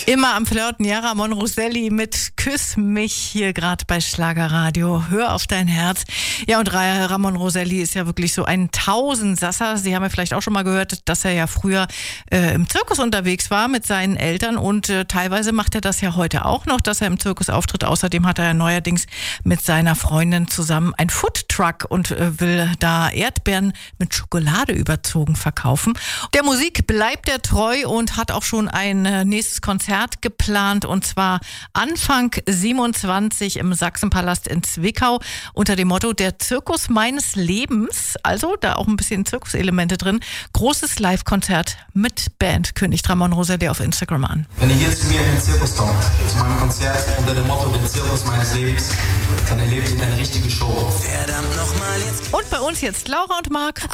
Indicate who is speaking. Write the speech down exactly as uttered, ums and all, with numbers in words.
Speaker 1: Immer am Flirten, ja, Ramon Roselli mit Küss mich hier gerade bei Schlagerradio. Hör auf dein Herz. Ja, und Ramon Roselli ist ja wirklich so ein Tausendsasser. Sie haben ja vielleicht auch schon mal gehört, dass er ja früher äh, im Zirkus unterwegs war mit seinen Eltern und äh, teilweise macht er das ja heute auch noch, dass er im Zirkus auftritt. Außerdem hat er ja neuerdings mit seiner Freundin zusammen ein Foodtruck und äh, will da Erdbeeren mit Schokolade überzogen verkaufen. Der Musik bleibt er treu und hat auch schon ein äh, nächstes Konzert geplant, und zwar Anfang siebenundzwanzig im Sachsenpalast in Zwickau unter dem Motto Der Zirkus meines Lebens. Also da auch ein bisschen Zirkuselemente drin. Großes Live-Konzert mit Band. Kündigt Ramon Roselli auf Instagram an.
Speaker 2: Wenn ihr hier zu mir in den Zirkus kommt, zu meinem Konzert unter dem Motto Der Zirkus meines Lebens, dann erlebt ihr eine richtige Show.
Speaker 1: Und bei uns jetzt Laura und Marc.